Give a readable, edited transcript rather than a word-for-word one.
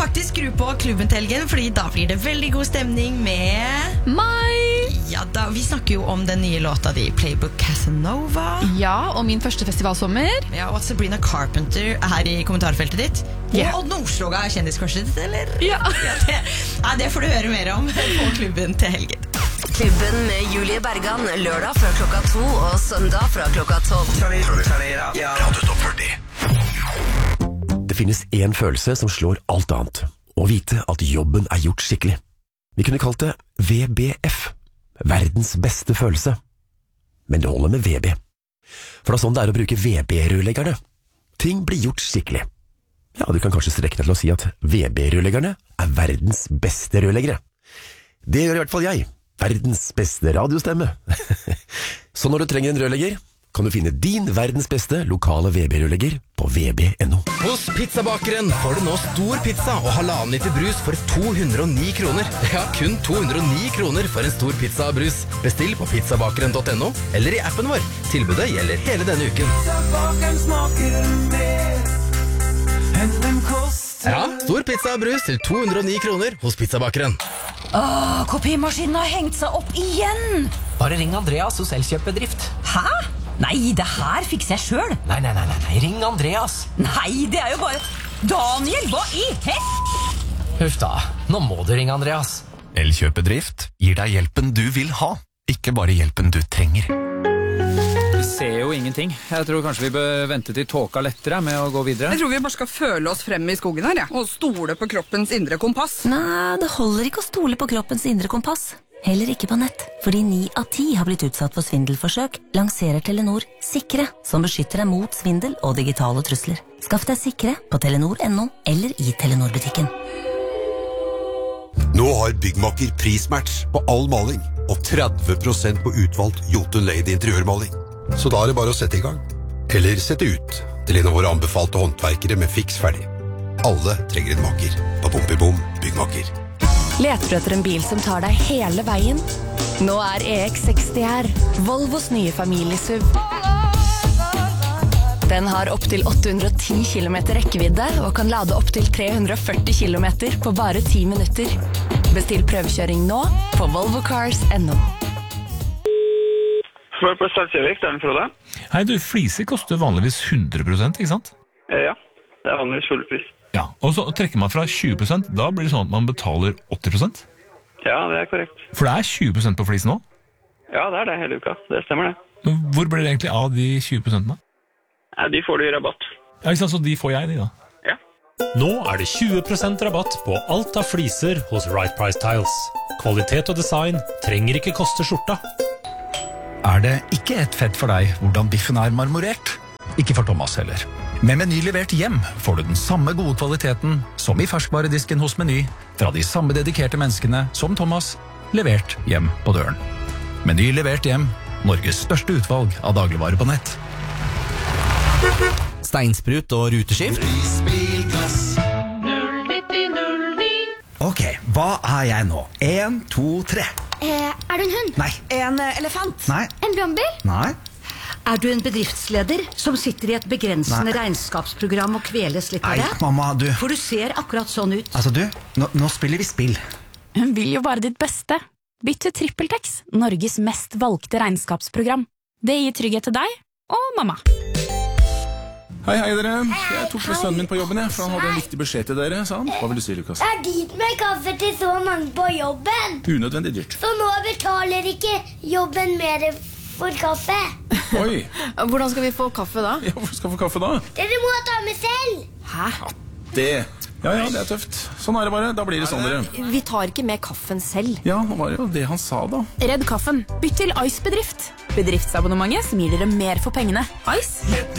faktisk skru på klubben til helgen, fordi da blir det veldig god stemning med Mai! Ja da, vi snakker jo om den nye låta di, Playbook Casanova. Ja, og min første festivalsommer. Ja, og Sabrina Carpenter her i kommentarfeltet ditt. Yeah. Og Nordstoga er kjendiskorset ditt, eller? Ja. Det får du høre mer om på klubben til helgen. Klubben med Julie Bergan, lørdag fra klokka 2 og søndag fra klokka 12. Radio Top 40. Det finnes en følelse som slår alt annet. Å vite at jobben er gjort skikkelig. Vi kunne kalt det VBF. Verdens beste følelse. Men det holder med VB. For det er sånn det er å bruke VB-rørleggerne. Ting blir gjort skikkelig. Ja, du kan kanskje strekke deg til å si at VB-rørleggerne er verdens beste rørleggere. Det gjør i hvert fall jeg. Verdens beste radiostemme. Så når du trenger en rørlegger, kan du finne din verdens beste lokale VB-rørlegger på vb.no. Hos Pizzabakeren får du nå stor pizza og 1,5 liter brus for 209 kroner. Ja, kun 209 kroner for en stor pizza og brus. Bestill på pizzabakeren.no eller i appen vår. Tilbudet gjelder hele denne uken. Pizzabakeren smaker mer enn den koster. Ja, stor pizza og brus til 209 kroner hos Pizzabakeren. Kopimaskinen har hengt seg opp igjen. Bare ring Andreas hos Elkjøpbedrift. Hæ? Nei, det her fikser jeg selv. Nei, ring Andreas. Nei, det er jo bare... Daniel, hva i Huff da, nå må du ringe Andreas. Elkjøpedrift gir deg hjelpen du vil ha, ikke bare hjelpen du trenger. Vi ser jo ingenting. Jeg tror kanskje vi bør vente til tåka lettere med å gå videre. Jeg tror vi bare skal føle oss frem i skogen her, ja. Og stole på kroppens indre kompass. Nei, det holder ikke å stole på kroppens indre kompass. Heller ikke på nett, fordi 9 av 10 har blitt utsatt for svindelforsøk, lanserer Telenor Sikre, som beskytter deg mot svindel og digitale trusler. Skaff deg Sikre på telenor.no eller i Telenor-butikken. Nå har Byggmakker prismatch på all maling, og 30% på utvalgt Jotun Lady interiørmaling. Så da er det bare å sette i gang. Eller sette ut til en av våre anbefalte håndverkere med fiks ferdig. Alle trenger en makker på Bompibom Byggmakker. Leter du etter en bil som tar deg hele veien? Nå er EX60 her, Volvos nye familiesuv. Den har opp til 810 km rekkevidde og kan lade opp til 340 km på bare 10 minutter. Bestill prøvekjøring nå på volvocars.no. For på Stadsjøvik, det er den Frode. Hei du, fliser koster vanligvis 100%, ikke sant? Ja, det er vanligvis full pris. Ja, og så trekker man fra 20%, da blir det sånn at man betaler 80%? Ja, det er korrekt. For det er 20% på flis nå? Ja, det er det hele uka, det stemmer det. Hvor blir det egentlig av de 20%? Ja, de får du i rabatt. Ja, ikke sant, så de får jeg de da? Ja. Nå er det 20% rabatt på alt av fliser hos Right Price Tiles. Kvalitet og design trenger ikke koste skjorta. Er det ikke et fett for deg hvordan biffen er marmorert? Ikke for Thomas heller. Med Meny levert hjem får du den samme gode kvaliteten som i ferskvaredisken hos Meny, fra de samme dedikerte menneskene som Thomas, levert hjem på døren. Meny levert hjem, Norges største utvalg av dagligvarer på nett. Steinsprut og ruteskift. Ok, hva er jeg nå? 1, 2, 3. Er du en hund? Nei. En elefant? Nei. En brannbil? Nei. Er du en bedriftsleder som sitter i et begrensende regnskapsprogram og kveles litt av det? Nei, mamma, du. For du ser akkurat sånn ut. Altså du, nå spiller vi spill. Hun vil jo bare ditt beste. Bytt til TrippelTex, Norges mest valgte regnskapsprogram. Det gir trygghet til deg og mamma. Hei dere, jeg tok med sønnen min på jobben, for han hadde en viktig beskjed til dere, sa han. Hva vil du si, Lukas? Det er dit med kaffe til så mange på jobben. Unødvendig dyrt. Så nå betaler ikke jobben mer for kaffe. Oi. Hvordan skal vi få kaffe da? Ja, hvor skal vi få kaffe da? Dere må ta med selv. Hæ? Ja, det er tøft. Sånn er det bare, da blir det sånn dere. Vi tar ikke med kaffen selv. Ja, det var jo det han sa da. Redd kaffen. Bytt til Ice Bedrift. Bedriftsabonnementet som gir dere mer for pengene. Ice.